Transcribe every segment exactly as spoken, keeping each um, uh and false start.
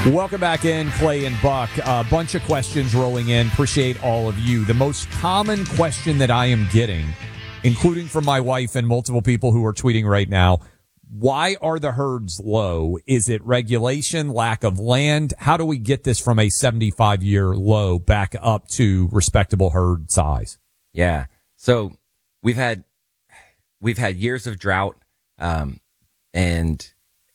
Welcome back in, Clay and Buck. A bunch of questions rolling in. Appreciate all of you. The most common question that I am getting, including from my wife and multiple people who are tweeting right now, why are the herds low? Is it regulation, lack of land? How do we get this from a seventy-five year low back up to respectable herd size? Yeah. So we've had we've had years of drought, um, and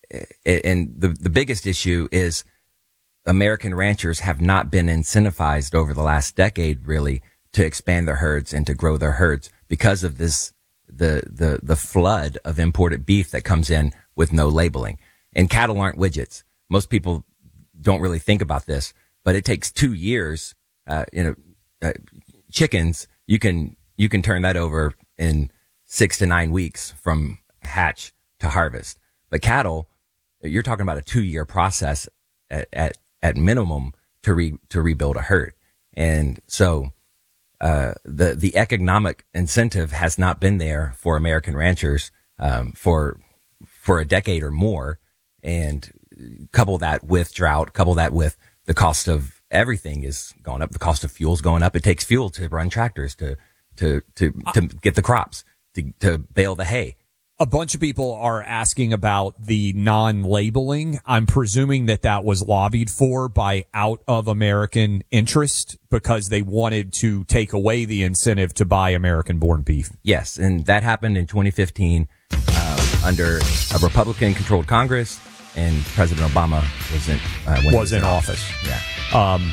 and the the biggest issue is American ranchers have not been incentivized over the last decade, really, to expand their herds and to grow their herds because of this, the, the, the flood of imported beef that comes in with no labeling. And cattle aren't widgets. Most people don't really think about this, but it takes two years, uh, you know, uh, chickens, you can, you can turn that over in six to nine weeks from hatch to harvest. But cattle, you're talking about a two year process at, at, at minimum to re, to rebuild a herd. And so, uh, the, the economic incentive has not been there for American ranchers, um, for, for a decade or more. And couple that with drought, couple that with the cost of everything is going up. The cost of fuel's going up. It takes fuel to run tractors, to, to, to, to get the crops, to, to bale the hay. A bunch of people are asking about the non-labeling. I'm presuming that that was lobbied for by out of American interest because they wanted to take away the incentive to buy American-born beef. Yes, and that happened in twenty fifteen uh, under a Republican-controlled Congress, and President Obama was in uh, when was in office. office. Yeah. Um,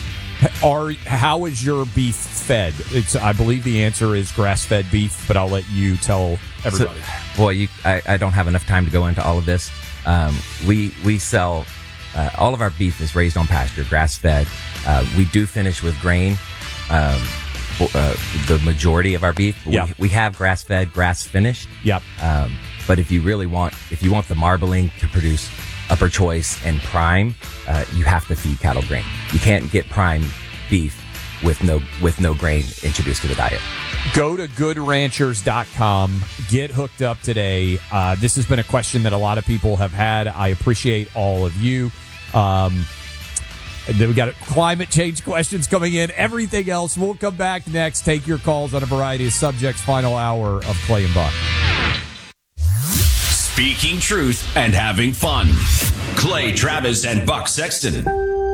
are how is your beef fed? It's I believe the answer is grass-fed beef, but I'll let you tell everybody. So, boy, you, I, I don't have enough time to go into all of this. Um, we we sell uh, all of our beef is raised on pasture, grass-fed. Uh, we do finish with grain. Um, uh, the majority of our beef, yep. we, we have grass-fed, grass-finished. Yep. Um, but if you really want, if you want the marbling to produce upper choice and prime, uh, you have to feed cattle grain. You can't get prime beef with no with no grain introduced to the diet. Go to good ranchers dot com. Get hooked up today. Uh, this has been a question that a lot of people have had. I appreciate all of you. Um, then we got climate change questions coming in. Everything else. We'll come back next. Take your calls on a variety of subjects. Final hour of Clay and Buck. Speaking truth and having fun. Clay Travis and Buck Sexton.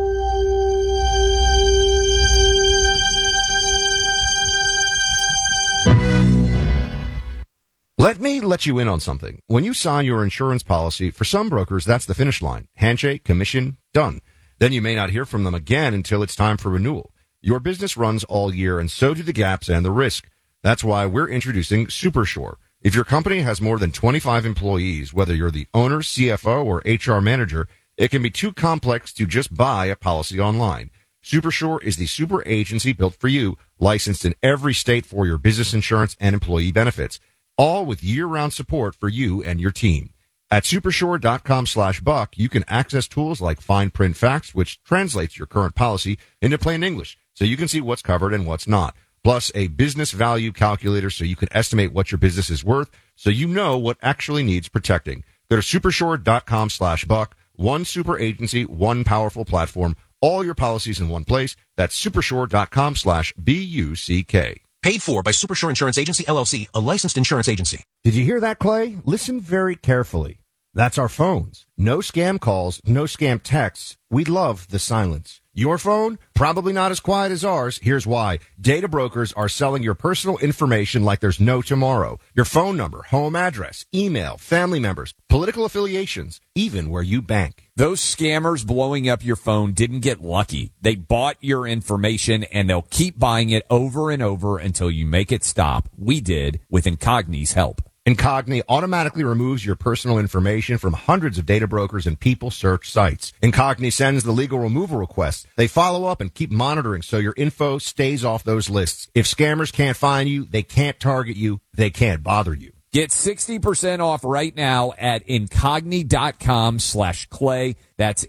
Let me let you in on something. When you sign your insurance policy, for some brokers, that's the finish line. Handshake, commission, done. Then you may not hear from them again until it's time for renewal. Your business runs all year, and so do the gaps and the risk. That's why we're introducing SuperSure. If your company has more than twenty-five employees, whether you're the owner, C F O, or H R manager, it can be too complex to just buy a policy online. SuperSure is the super agency built for you, licensed in every state for your business insurance and employee benefits, all with year-round support for you and your team. At supersure.com slash buck, you can access tools like Fine Print Facts, which translates your current policy into plain English, so you can see what's covered and what's not. Plus a business value calculator so you can estimate what your business is worth, so you know what actually needs protecting. Go to supersure.com slash buck. One super agency, one powerful platform, all your policies in one place. That's supersure.com slash B-U-C-K. Paid for by Supersure Insurance Agency, L L C, a licensed insurance agency. Did you hear that, Clay? Listen very carefully. That's our phones. No scam calls, no scam texts. We love the silence. Your phone? Probably not as quiet as ours. Here's why. Data brokers are selling your personal information like there's no tomorrow. Your phone number, home address, email, family members, political affiliations, even where you bank. Those scammers blowing up your phone didn't get lucky. They bought your information, and they'll keep buying it over and over until you make it stop. We did with Incogni's help. Incogni automatically removes your personal information from hundreds of data brokers and people search sites. Incogni sends the legal removal requests. They follow up and keep monitoring so your info stays off those lists. If scammers can't find you, they can't target you, they can't bother you. Get sixty percent off right now at incogni.com slash clay. That's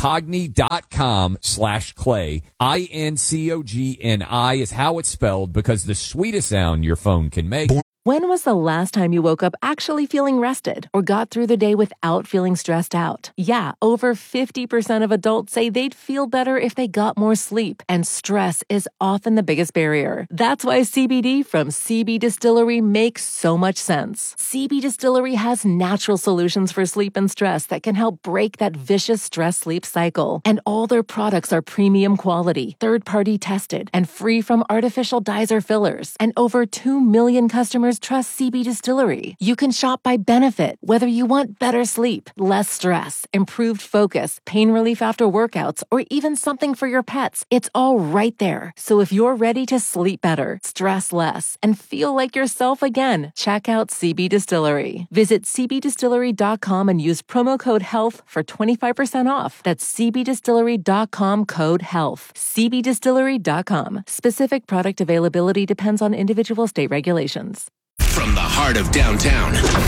incogni.com slash clay. I N C O G N I is how it's spelled because the sweetest sound your phone can make When was the last time you woke up actually feeling rested or got through the day without feeling stressed out? Yeah, over fifty percent of adults say they'd feel better if they got more sleep, and stress is often the biggest barrier. That's why C B D from C B Distillery makes so much sense. C B Distillery has natural solutions for sleep and stress that can help break that vicious stress-sleep cycle. And all their products are premium quality, third-party tested, and free from artificial dyes or fillers. And over two million customers trust C B Distillery. You can shop by benefit, whether you want better sleep, less stress, improved focus, pain relief after workouts, or even something for your pets. It's all right there. So if you're ready to sleep better, stress less, and feel like yourself again, check out C B Distillery. Visit c b distillery dot com and use promo code HEALTH for twenty-five percent off. That's c b distillery dot com code HEALTH. c b distillery dot com. Specific product availability depends on individual state regulations. From the heart of downtown,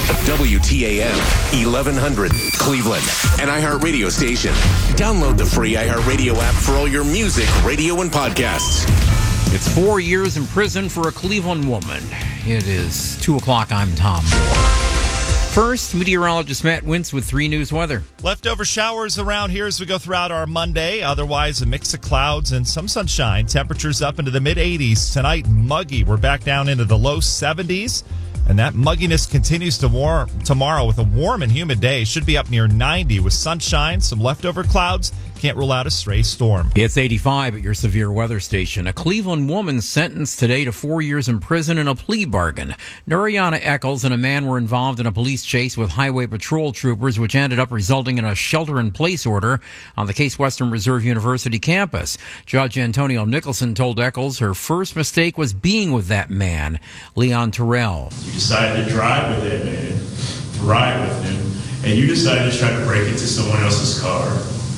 W T A M eleven hundred Cleveland, an iHeartRadio station. Download the free iHeartRadio app for all your music, radio, and podcasts. It's four years in prison for a Cleveland woman. It is two o'clock. I'm Tom Moore. First, meteorologist Matt Wintz with three News weather. Leftover showers around here as we go throughout our Monday. Otherwise, a mix of clouds and some sunshine. Temperatures up into the mid eighties. Tonight, muggy. We're back down into the low seventies. And that mugginess continues to warm tomorrow with a warm and humid day. Should be up near ninety with sunshine, some leftover clouds. Can't rule out a stray storm. It's eighty-five at your severe weather station. A Cleveland woman sentenced today to four years in prison in a plea bargain. Nuriana Eccles and a man were involved in a police chase with highway patrol troopers, which ended up resulting in a shelter-in-place order on the Case Western Reserve University campus. Judge Antonio Nicholson told Eccles her first mistake was being with that man, Leon Terrell. You decided to drive with that man, to ride with him, and you decided to try to break into someone else's car.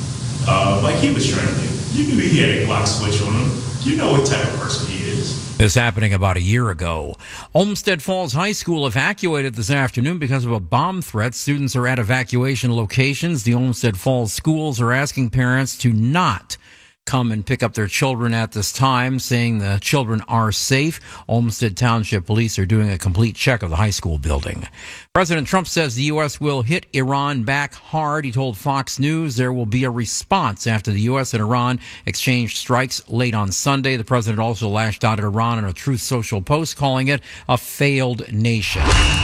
Uh, like he was trying to do. You knew he had a Glock switch on him. You know what type of person he is. This happening about a year ago. Olmsted Falls High School evacuated this afternoon because of a bomb threat. Students are at evacuation locations. The Olmsted Falls schools are asking parents to not come and pick up their children at this time, saying the children are safe. Olmsted Township Police are doing a complete check of the high school building. President Trump says the U S will hit Iran back hard. He told Fox News there will be a response after the U S and Iran exchanged strikes late on Sunday. The president also lashed out at Iran in a Truth Social post, calling it a failed nation.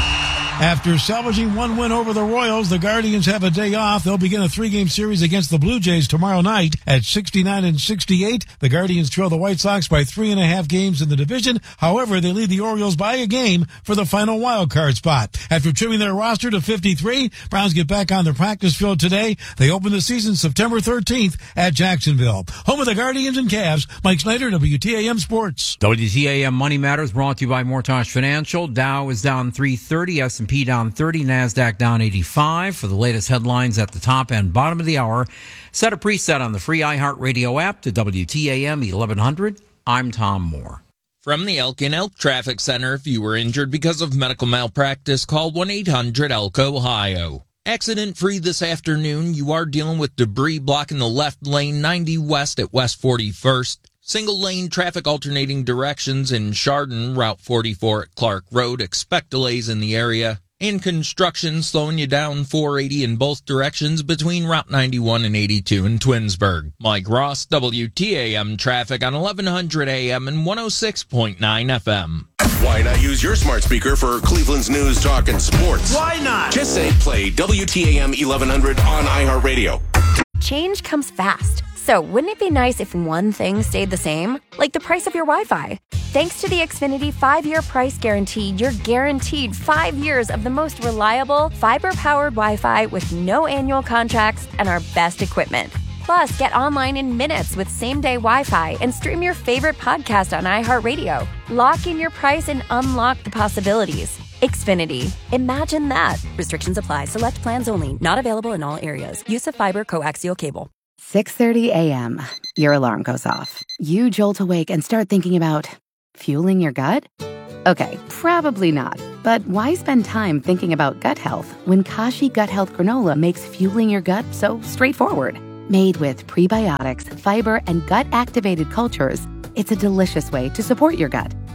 After salvaging one win over the Royals, the Guardians have a day off. They'll begin a three-game series against the Blue Jays tomorrow night at sixty-nine and sixty-eight. The Guardians trail the White Sox by three and a half games in the division. However, they lead the Orioles by a game for the final wild card spot. After trimming their roster to fifty-three, Browns get back on the practice field today. They open the season September thirteenth at Jacksonville. Home of the Guardians and Cavs, Mike Snyder, W T A M Sports. W T A M Money Matters brought to you by Mortgage Financial. Dow is down three thirty, S and P down thirty, NASDAQ down eighty-five. For the latest headlines at the top and bottom of the hour, set a preset on the free iHeartRadio app to W T A M eleven hundred. I'm Tom Moore. From the Elkin Elk Traffic Center, if you were injured because of medical malpractice, call one eight hundred E L K, Ohio. Accident-free this afternoon. You are dealing with debris blocking the left lane ninety west at West forty-first. Single-lane traffic alternating directions in Chardon, Route forty-four at Clark Road. Expect delays in the area. And construction slowing you down four eighty in both directions between Route ninety-one and eighty-two in Twinsburg. Mike Ross, W T A M traffic on eleven hundred A M and one oh six point nine F M. Why not use your smart speaker for Cleveland's news, talk, and sports? Why not? Just say play W T A M eleven hundred on iHeartRadio. Change comes fast. So wouldn't it be nice if one thing stayed the same? Like the price of your Wi-Fi. Thanks to the Xfinity five-year price guarantee, you're guaranteed five years of the most reliable, fiber-powered Wi-Fi with no annual contracts and our best equipment. Plus, get online in minutes with same-day Wi-Fi and stream your favorite podcast on iHeartRadio. Lock in your price and unlock the possibilities. Xfinity. Imagine that. Restrictions apply. Select plans only. Not available in all areas. Use of fiber coaxial cable. six thirty a.m. Your alarm goes off. You jolt awake and start thinking about fueling your gut? Okay, probably not. But why spend time thinking about gut health when Kashi Gut Health Granola makes fueling your gut so straightforward? Made with prebiotics, fiber, and gut-activated cultures, it's a delicious way to support your gut.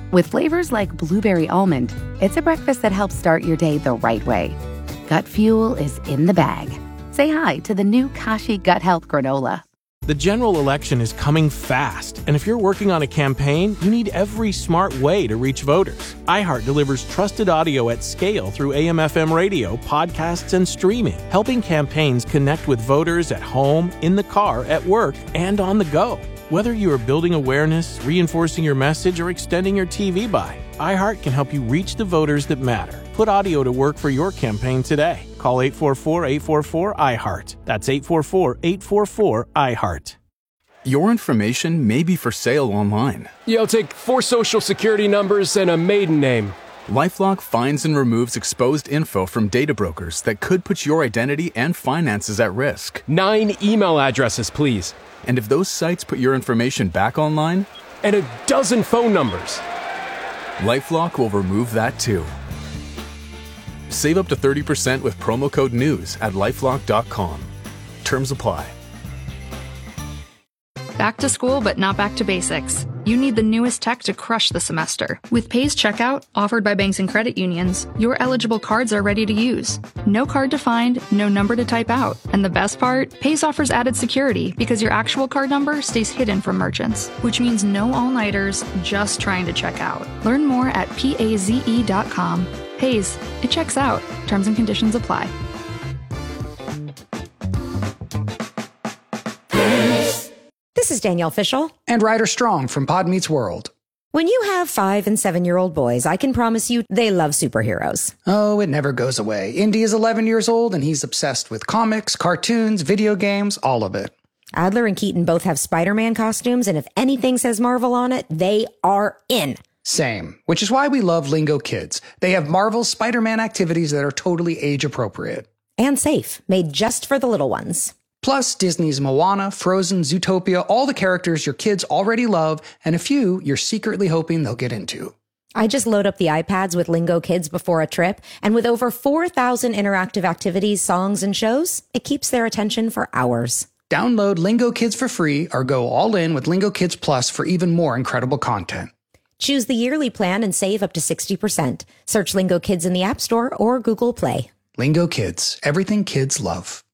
With flavors like blueberry almond, it's a breakfast that helps start your day the right way. Gut Fuel is in the bag. Say hi to the new Kashi Gut Health Granola. The general election is coming fast, and if you're working on a campaign, you need every smart way to reach voters. iHeart delivers trusted audio at scale through A M F M radio, podcasts, and streaming, helping campaigns connect with voters at home, in the car, at work, and on the go. Whether you are building awareness, reinforcing your message, or extending your T V buy, iHeart can help you reach the voters that matter. Put audio to work for your campaign today. Call eight four four, eight four four, I heart. That's eight four four, eight four four, I heart. Your information may be for sale online. You'll take four social security numbers and a maiden name. LifeLock finds and removes exposed info from data brokers that could put your identity and finances at risk. Nine email addresses, please. And if those sites put your information back online? And a dozen phone numbers. LifeLock will remove that too. Save up to thirty percent with promo code NEWS at lifelock dot com. Terms apply. Back to school, but not back to basics. You need the newest tech to crush the semester. With Pays Checkout, offered by banks and credit unions, your eligible cards are ready to use. No card to find, no number to type out. And the best part? Pays offers added security because your actual card number stays hidden from merchants, which means no all-nighters just trying to check out. Learn more at paze dot com. Pays, it checks out. Terms and conditions apply. This is Danielle Fishel. And Ryder Strong from Pod Meets World. When you have five and seven-year-old boys, I can promise you they love superheroes. Oh, it never goes away. Indy is eleven years old, and he's obsessed with comics, cartoons, video games, all of it. Adler and Keaton both have Spider-Man costumes, and if anything says Marvel on it, they are in. Same, which is why we love Lingo Kids. They have Marvel Spider-Man activities that are totally age-appropriate. And safe, made just for the little ones. Plus, Disney's Moana, Frozen, Zootopia, all the characters your kids already love, and a few you're secretly hoping they'll get into. I just load up the iPads with Lingo Kids before a trip, and with over four thousand interactive activities, songs, and shows, it keeps their attention for hours. Download Lingo Kids for free or go all in with Lingo Kids Plus for even more incredible content. Choose the yearly plan and save up to sixty percent. Search Lingo Kids in the App Store or Google Play. Lingo Kids, everything kids love.